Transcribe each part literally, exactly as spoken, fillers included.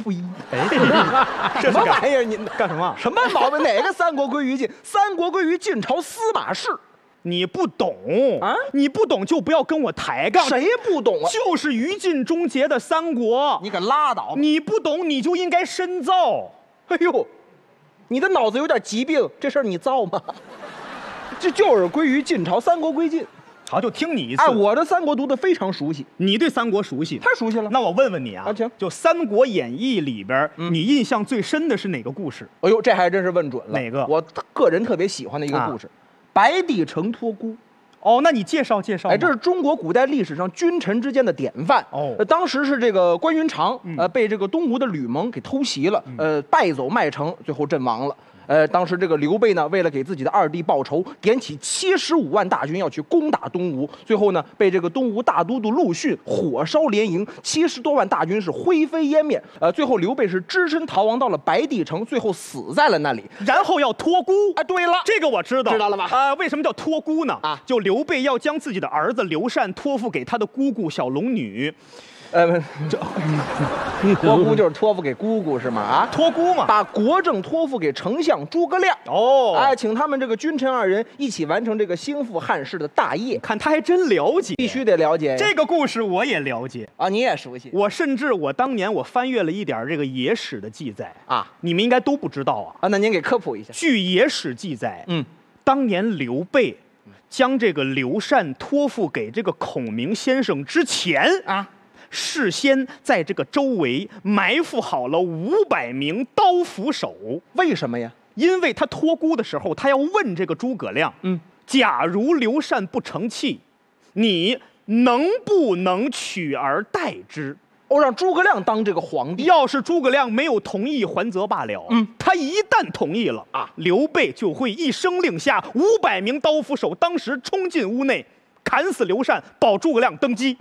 呸！ 哎， 什么玩意儿？你干什么？ 什么毛病？哪个三国归于晋？三国归于晋朝司马氏。 你不懂啊？ 你不懂就不要跟我抬杠。 谁不懂啊？ 就是于禁终结的三国。 你可拉倒！ 你不懂你就应该深造。 哎呦，你的脑子有点疾病，这事儿你造吗？这就是归于晋朝，三国归晋。 好，就听你一次。 哎，我的三国读得非常熟悉。 你对三国熟悉？ 太熟悉了。 那我问问你啊， 啊行， 就《三国演义》里边， 嗯、 你印象最深的是哪个故事？ 哎呦，这还真是问准了。 哪个？ 我个人特别喜欢的一个故事，啊、白帝城托孤。 哦，那你介绍介绍。 哎，这是中国古代历史上君臣之间的典范。 哦， 呃，当时是这个关云长， 嗯、 呃，被这个东吴的吕蒙给偷袭了，嗯、呃，败走麦城，最后阵亡了。呃，当时这个刘备呢，为了给自己的二弟报仇，点起七十五万大军要去攻打东吴，最后呢，被这个东吴大都督陆逊火烧连营，七十多万大军是灰飞烟灭。呃，最后刘备是只身逃亡到了白帝城，最后死在了那里。 然后要托孤。 哎，对了， 这个我知道， 知道了吧？ 啊、呃，为什么叫托孤呢？ 啊， 就刘备要将自己的儿子刘禅托付给他的姑姑小龙女。 呃，这托孤就是托付给姑姑是吗？啊， 托孤嘛， 把国政托付给丞相诸葛亮。 哦， 哎，请他们这个君臣二人一起完成这个兴复汉室的大业。 看他还真了解， 必须得了解这个故事，我也了解啊，你也熟悉。 我甚至我当年我翻阅了一点这个野史的记载啊， 你们应该都不知道啊。 啊，那您给科普一下。 据野史记载， 嗯， 当年刘备将这个刘禅托付给这个孔明先生之前啊。 事先在这个周围埋伏好了五百名刀斧手， 为什么呀？ 因为他托孤的时候，他要问这个诸葛亮， 嗯， 假如刘禅不成器，你能不能取而代之？ 哦，让诸葛亮当这个皇帝。 要是诸葛亮没有同意，还则罢了。 嗯， 他一旦同意了啊，刘备就会一声令下，五百名刀斧手当时冲进屋内，砍死刘禅，保诸葛亮登基。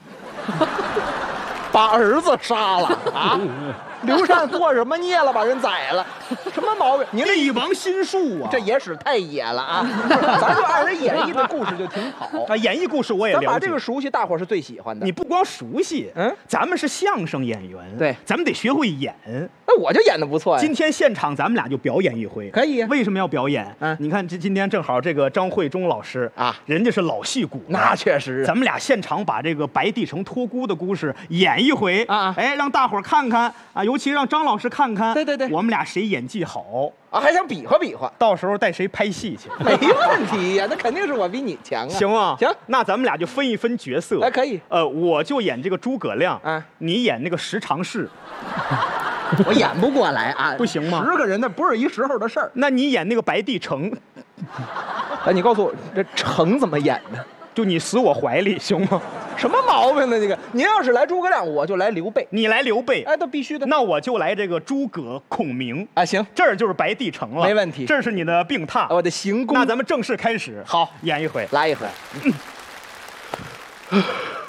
把儿子杀了啊！刘禅做什么孽了？把人宰了，什么毛病？您帝王心术啊！ 这野史太野了啊！咱就按人演绎的故事就挺好啊。演绎故事我也了解， 咱把这个熟悉，大伙儿是最喜欢的。 你不光熟悉，嗯，咱们是相声演员， 对， 咱们得学会演。 那我就演的不错呀。 今天现场咱们俩就表演一回， 可以。 为什么要表演？ 嗯， 你看这今天正好这个张惠忠老师啊， 人家是老戏骨， 那确实。 咱们俩现场把这个白帝城托孤的故事演一回啊， 哎，让大伙儿看看啊，尤其让张老师看看， 对对对， 我们俩谁演技好啊，还想比划比划， 到时候带谁拍戏去？ 没问题呀，那肯定是我比你强啊。 行吗？ 行， 那咱们俩就分一分角色。 哎，可以。 呃，我就演这个诸葛亮， 啊， 你演那个十常侍。 我演不过来啊， 不行吗？ 十个人那不是一时候的事儿。 那你演那个白帝城。 哎，你告诉我这城怎么演的？ 就你死我怀里，行吗？ 什么毛病呢？这个，您要是来诸葛亮，我就来刘备； 你来刘备， 哎，都必须的。 那我就来这个诸葛孔明啊，行， 这儿就是白帝城了， 没问题。 这是你的病榻， 我的行宫。 那咱们正式开始， 好， 演一回， 来一回。嗯、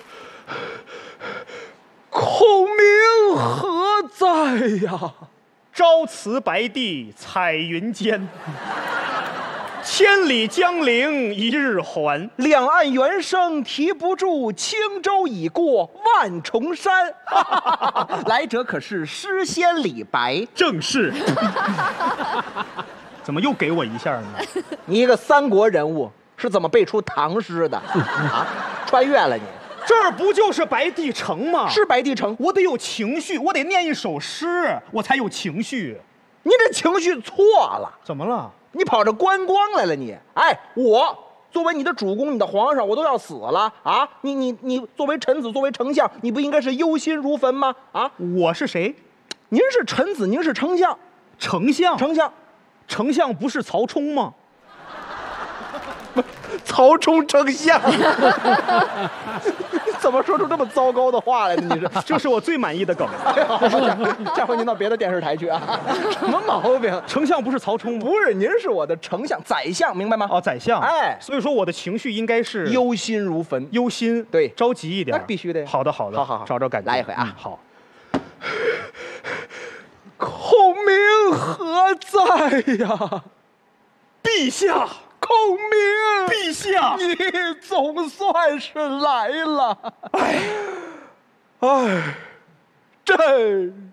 孔明何在呀？ 朝辞白帝彩云间。千里江陵一日还， 两岸猿声啼不住，轻舟已过万重山。来者可是诗仙李白？ 正是。怎么又给我一下呢？ 你一个三国人物是怎么背出唐诗的啊？穿越了你？ 这儿不就是白帝城吗？ 是白帝城， 我得有情绪，我得念一首诗，我才有情绪。 你这情绪错了， 怎么了？ 你跑这观光来了你？哎，我作为你的主公，你的皇上，我都要死了啊！你你你作为臣子，作为丞相，你不应该是忧心如焚吗？啊， 我是谁？ 您是臣子，您是丞相。 丞相， 丞相， 丞相不是曹冲吗？ 曹冲丞相。怎么说出这么糟糕的话来呢？你是， 这是我最满意的梗。 下回您到别的电视台去啊！什么毛病？ 丞相不是曹冲吗？ 不是，您是我的丞相，宰相，明白吗？ 哦，宰相。 哎， 所以说我的情绪应该是忧心如焚， 忧心， 对， 着急一点， 必须的。 好的，好的， 好好好， 找找感觉。 来一回啊！ 嗯、好。 孔明何在呀？ 陛下。 孔明， 陛下， 你总算是来了。哎，哎，朕